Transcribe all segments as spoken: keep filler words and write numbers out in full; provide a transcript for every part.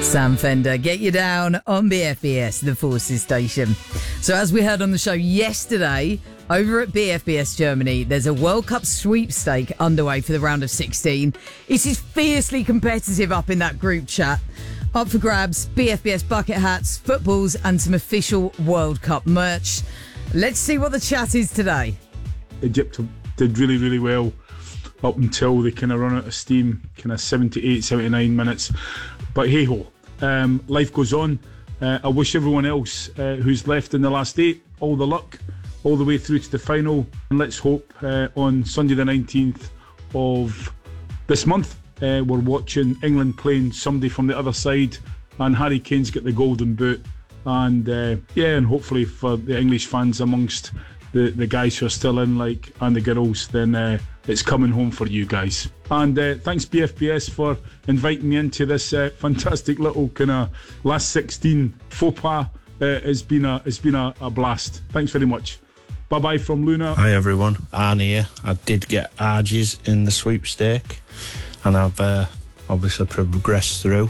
Sam Fender, get you down on B F B S, the Forces station. So as we heard on the show yesterday, over at B F B S Germany, there's a World Cup sweepstake underway for the round of sixteen. It is fiercely competitive up in that group chat. Up for grabs, B F B S bucket hats, footballs and some official World Cup merch. Let's see what the chat is today. Egypt did really, really well up until they kind of run out of steam, kind of seventy-eight, seventy-nine minutes. But hey-ho, um, life goes on. Uh, I wish everyone else uh, who's left in the last eight all the luck, all the way through to the final. And let's hope uh, on Sunday the nineteenth of this month, uh, we're watching England playing somebody from the other side and Harry Kane's got the golden boot. And uh, yeah, and hopefully for the English fans amongst the, the guys who are still in, like, and the girls, then uh, it's coming home for you guys. And uh, thanks B F B S for inviting me into this uh, fantastic little kind of last sixteen faux pas. Uh, it's been a it's been a, a blast. Thanks very much. Bye bye from Luna. Hi everyone, Arne here. I did get Arges in the sweepstake, and I've uh, obviously progressed through.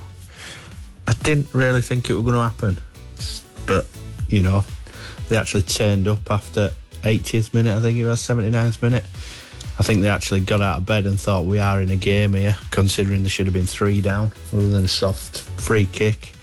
I didn't really think it was going to happen, but you know, they actually turned up after eightieth minute. I think it was seventy-ninth minute. I think they actually got out of bed and thought we are in a game here, considering there should have been three down other than a soft free kick.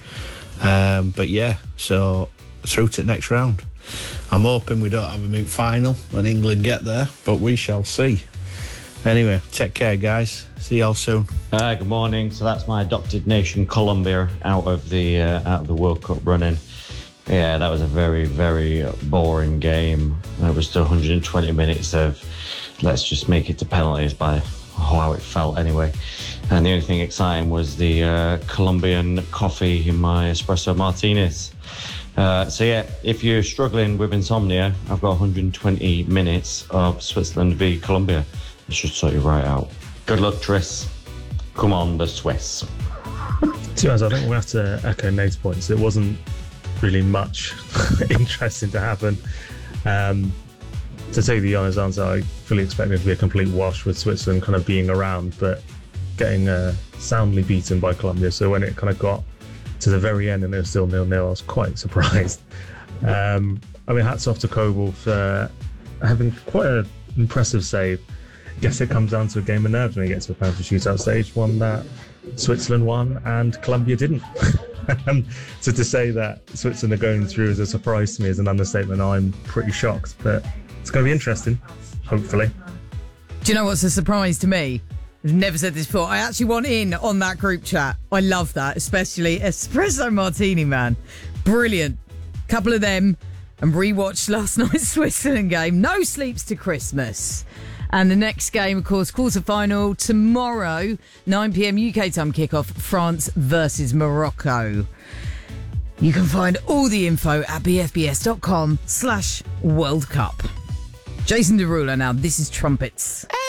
Um, but yeah, so through to the next round. I'm hoping we don't have a moot final when England get there, but we shall see. Anyway, take care guys. See y'all soon. Uh, good morning. So that's my adopted nation, Colombia, out of the uh, out of the World Cup running. Yeah, that was a very, very boring game. It was still one hundred twenty minutes of let's just make it to penalties by how it felt anyway. And the only thing exciting was the uh, Colombian coffee in my espresso martinis. Uh, so yeah, if you're struggling with insomnia, I've got one hundred twenty minutes of Switzerland v Colombia. It should sort you right out. Good luck, Tris. Come on, the Swiss. To be honest, I think we have to echo Nate's points. It wasn't really much interesting to happen. Um, to take the honest answer, I fully expected it to be a complete wash with Switzerland kind of being around, but getting uh, soundly beaten by Colombia. So when it kind of got to the very end and it was still nil nil, I was quite surprised. Um, I mean, hats off to Kobel for having quite an impressive save. I guess it comes down to a game of nerves when you get to the penalty shootout stage, one that Switzerland won and Colombia didn't. Um, so to say that Switzerland are going through as a surprise to me is an understatement. I'm pretty shocked, but it's going to be interesting, hopefully. Do you know what's a surprise to me? I've never said this before. I actually want in on that group chat. I love that, especially Espresso Martini, man. Brilliant. Couple of them, and rewatched last night's Switzerland game. No sleeps to Christmas. And the next game, of course, quarter-final tomorrow, nine p.m. U K time kickoff, France versus Morocco. You can find all the info at bfbs.com slash World Cup. Jason Derulo now, this is Trumpets.